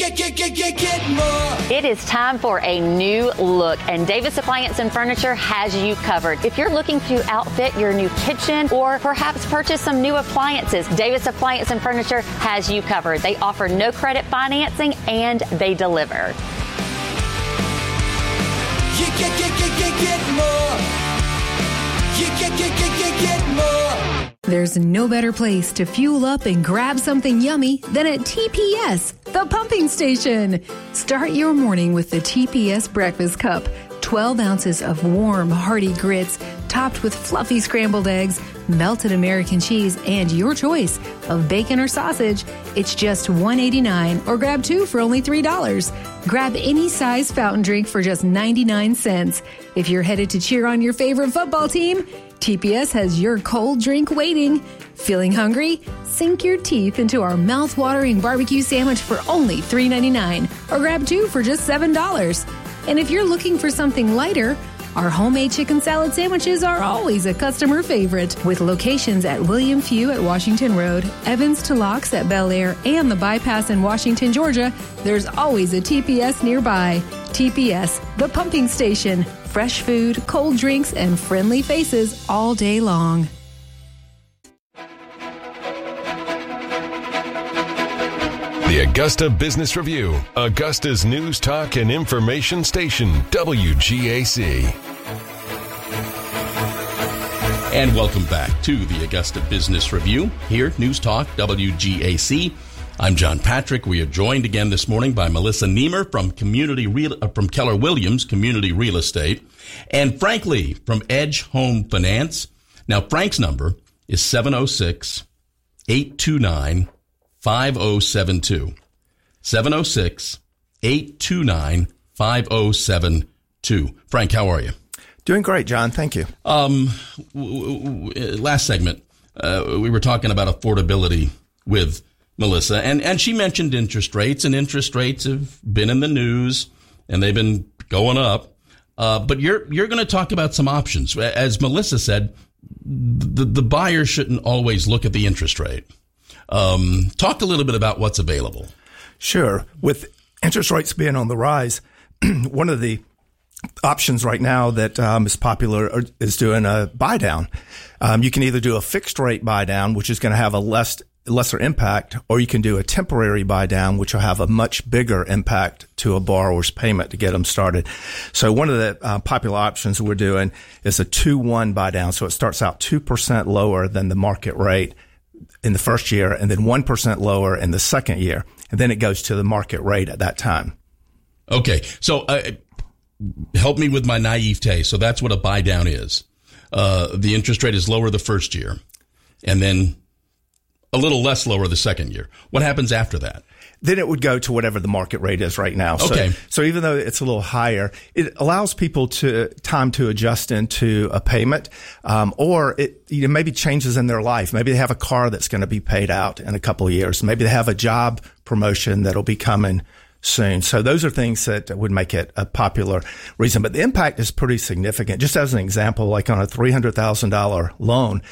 Get more. It is time for a new look, and Davis Appliance and Furniture has you covered. If you're looking to outfit your new kitchen or perhaps purchase some new appliances, Davis Appliance and Furniture has you covered. They offer no credit financing and they deliver. Get more. Get more. There's no better place to fuel up and grab something yummy than at TPS, the pumping station. Start your morning with the TPS breakfast cup. 12 ounces of warm, hearty grits topped with fluffy scrambled eggs, melted American cheese, and your choice of bacon or sausage. It's just $1.89 or grab two for only $3. Grab any size fountain drink for just 99 cents. If you're headed to cheer on your favorite football team, TPS has your cold drink waiting. Feeling hungry? Sink your teeth into our mouth-watering barbecue sandwich for only $3.99 or grab two for just $7. And if you're looking for something lighter, our homemade chicken salad sandwiches are always a customer favorite. With locations at William Few at Washington Road, Evans to Locks at Bel Air, and the Bypass in Washington, Georgia, there's always a TPS nearby. TPS, the pumping station. Fresh food, cold drinks, and friendly faces all day long. The Augusta Business Review, Augusta's news, talk, and information station, WGAC. And welcome back to the Augusta Business Review, here, News Talk, WGAC. I'm John Patrick. We are joined again this morning by Melissa Niemer from from Keller Williams Community Real Estate, and Frank Lee from Edge Home Finance. Now, Frank's number is 706-829-5072. 706-829-5072. Frank, how are you? Doing great, John. Thank you. Last segment, we were talking about affordability with Melissa, and she mentioned interest rates, and interest rates have been in the news, and they've been going up. But you're going to talk about some options. As Melissa said, the buyer shouldn't always look at the interest rate. Talk a little bit about what's available. Sure. With interest rates being on the rise, one of the options right now that is popular is doing a buy down. You can either do a fixed rate buy down, which is going to have a lesser impact, or you can do a temporary buy down, which will have a much bigger impact to a borrower's payment to get them started. So one of the popular options we're doing is a 2-1 buy down. So it starts out 2% lower than the market rate in the first year, and then 1% lower in the second year. And then it goes to the market rate at that time. Okay. So help me with my naivete. So that's what a buy down is. The interest rate is lower the first year, and then a little less lower the second year. What happens after that? Then it would go to whatever the market rate is right now. Okay. So even though it's a little higher, it allows people time to adjust into a payment, or it maybe changes in their life. Maybe they have a car that's going to be paid out in a couple of years. Maybe they have a job promotion that'll be coming soon. So those are things that would make it a popular reason. But the impact is pretty significant. Just as an example, like on a $300,000 loan,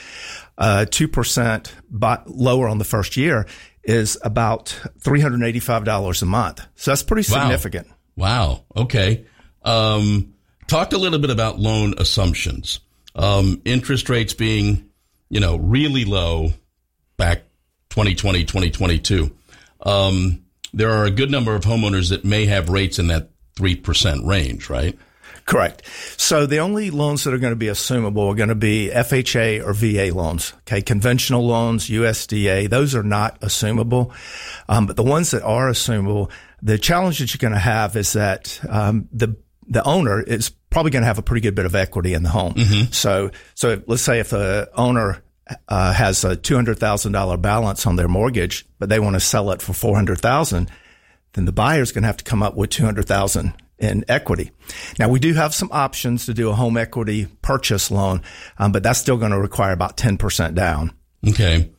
2% lower on the first year is about $385 a month. So that's pretty significant. Wow. Okay. Talk a little bit about loan assumptions. Interest rates being, really low back 2020, 2022. There are a good number of homeowners that may have rates in that 3% range, right? Correct. So the only loans that are going to be assumable are going to be FHA or VA loans. Okay. Conventional loans, USDA, those are not assumable. But the ones that are assumable, the challenge that you're going to have is that, the owner is probably going to have a pretty good bit of equity in the home. Mm-hmm. So let's say if the owner has a $200,000 balance on their mortgage, but they want to sell it for $400,000, then the buyer's going to have to come up with $200,000 in equity. Now, we do have some options to do a home equity purchase loan, but that's still going to require about 10% down. Okay.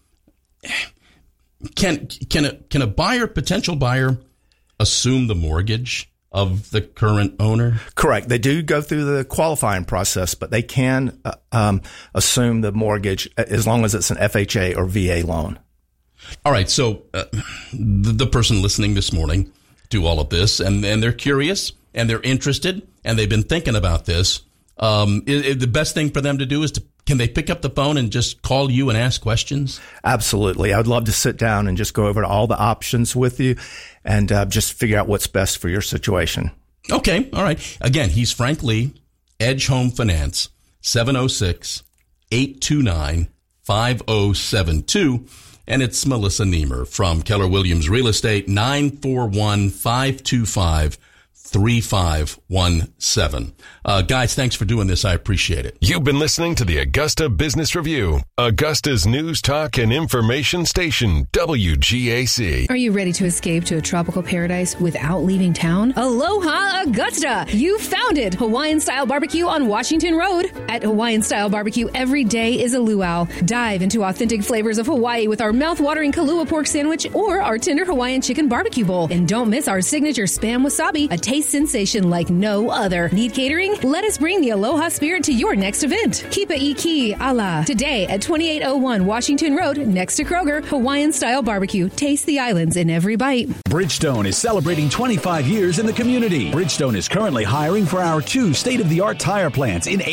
Can a potential buyer assume the mortgage of the current owner? Correct. They do go through the qualifying process, but they can assume the mortgage as long as it's an FHA or VA loan. All right. So the person listening this morning do all of this, and they're curious and they're interested and they've been thinking about this. The best thing for them to do is can they pick up the phone and just call you and ask questions? Absolutely. I would love to sit down and just go over all the options with you and just figure out what's best for your situation. Okay. All right. Again, he's Frank Lee, Edge Home Finance, 706-829-5072. And it's Melissa Niemer from Keller Williams Real Estate, 941-525-3517. Guys, thanks for doing this. I appreciate it. You've been listening to the Augusta Business Review, Augusta's news talk and information station, WGAC. Are you ready to escape to a tropical paradise without leaving town? Aloha Augusta! You found it! Hawaiian-style barbecue on Washington Road. At Hawaiian-style barbecue, every day is a luau. Dive into authentic flavors of Hawaii with our mouth-watering Kalua pork sandwich or our tender Hawaiian chicken barbecue bowl. And don't miss our signature Spam Wasabi, a taste sensation like no other. Need catering? Let us bring the Aloha spirit to your next event. Kipa Iki Ala. Today at 2801 Washington Road, next to Kroger, Hawaiian-style barbecue. Taste the islands in every bite. Bridgestone is celebrating 25 years in the community. Bridgestone is currently hiring for our 2 state-of-the-art tire plants in